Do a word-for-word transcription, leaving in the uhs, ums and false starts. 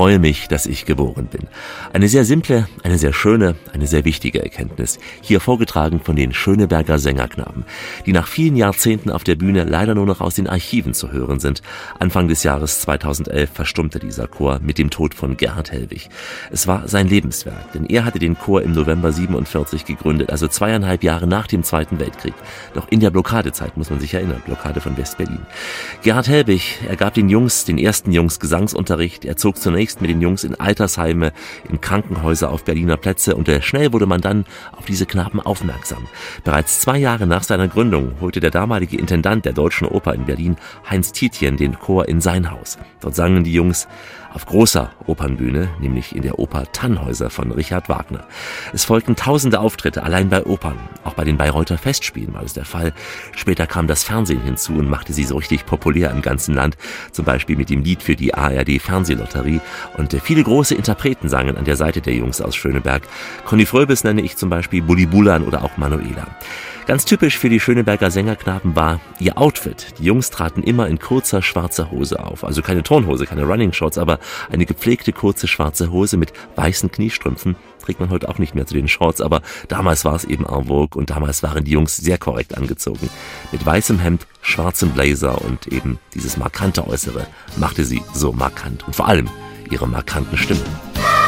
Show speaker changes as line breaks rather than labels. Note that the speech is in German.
freue mich, dass ich geboren bin. Eine sehr simple, eine sehr schöne, eine sehr wichtige Erkenntnis. Hier vorgetragen von den Schöneberger Sängerknaben, die nach vielen Jahrzehnten auf der Bühne leider nur noch aus den Archiven zu hören sind. Anfang des Jahres zweitausendelf verstummte dieser Chor mit dem Tod von Gerhard Helbig. Es war sein Lebenswerk, denn er hatte den Chor im November siebenundvierzig gegründet, also zweieinhalb Jahre nach dem Zweiten Weltkrieg. Noch in der Blockadezeit, muss man sich erinnern, Blockade von West-Berlin. Gerhard Helbig, er gab den Jungs, den ersten Jungs Gesangsunterricht. Er zog zunächst mit den Jungs in Altersheime, in Krankenhäuser auf Berliner Plätze und schnell wurde man dann auf diese Knaben aufmerksam. Bereits zwei Jahre nach seiner Gründung holte der damalige Intendant der Deutschen Oper in Berlin, Heinz Tietjen, den Chor in sein Haus. Dort sangen die Jungs auf großer Opernbühne, nämlich in der Oper Tannhäuser von Richard Wagner. Es folgten tausende Auftritte, allein bei Opern. Auch bei den Bayreuther Festspielen war das der Fall. Später kam das Fernsehen hinzu und machte sie so richtig populär im ganzen Land. Zum Beispiel mit dem Lied für die A R D-Fernsehlotterie. Und viele große Interpreten sangen an der Seite der Jungs aus Schöneberg. Conny Fröbis nenne ich zum Beispiel, Bulli Bulan oder auch Manuela. Ganz typisch für die Schöneberger Sängerknaben war ihr Outfit. Die Jungs traten immer in kurzer schwarzer Hose auf. Also keine Turnhose, keine Running Shorts, aber eine gepflegte kurze schwarze Hose mit weißen Kniestrümpfen. Trägt man heute auch nicht mehr zu den Shorts, aber damals war es eben en vogue und damals waren die Jungs sehr korrekt angezogen. Mit weißem Hemd, schwarzem Blazer und eben dieses markante Äußere machte sie so markant. Und vor allem ihre markanten Stimmen.